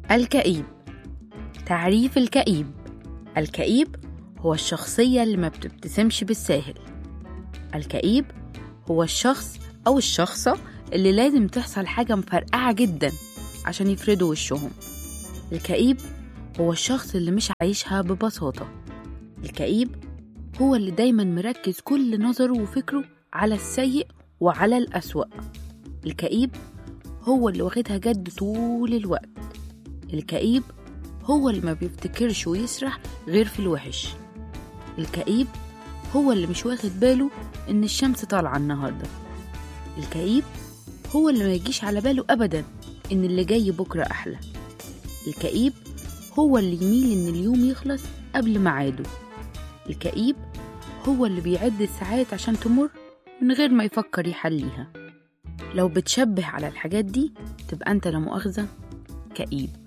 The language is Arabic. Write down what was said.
الكئيب. تعريف الكئيب: الكئيب هو الشخصية اللي ما بتبتسمش بالساهل. الكئيب هو الشخص أو الشخصة اللي لازم تحصل حاجة مفرقعة جدا عشان يفردوا وشهم. الكئيب هو الشخص اللي مش عايشها ببساطة. الكئيب هو اللي دايما مركز كل نظره وفكره على السيء وعلى الأسوأ. الكئيب هو اللي واخدها جد طول الوقت. الكئيب هو اللي ما بيفتكرش ويسرح غير في الوحش. الكئيب هو اللي مش واخد باله إن الشمس طالعة النهاردة. الكئيب هو اللي ما يجيش على باله أبدا إن اللي جاي بكرة أحلى. الكئيب هو اللي يميل إن اليوم يخلص قبل ميعاده. الكئيب هو اللي بيعد الساعات عشان تمر من غير ما يفكر يحليها. لو بتشبه على الحاجات دي تبقى أنت لا مؤاخذة كئيب.